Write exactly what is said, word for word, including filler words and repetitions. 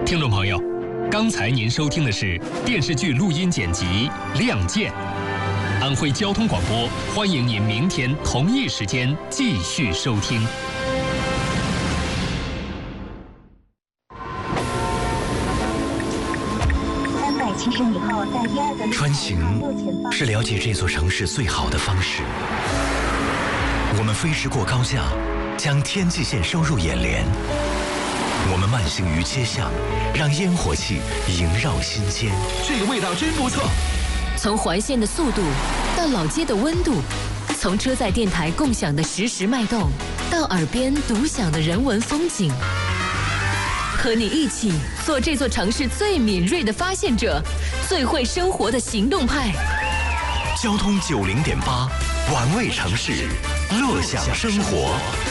听众朋友，刚才您收听的是电视剧录音剪辑《亮剑》。安徽交通广播欢迎您明天同一时间继续收听。 三百七十米后，在第二个穿行是了解这座城市最好的方式。我们飞驰过高架，将天际线收入眼帘。我们慢行于街巷，让烟火气萦绕心间。 这个味道真不错。 从环线的速度到老街的温度，从车载电台共享的实时脉动，到耳边独享的人文风景，和你一起做这座城市最敏锐的发现者，最会生活的行动派。 交通九零点八，玩味城市，乐享生活。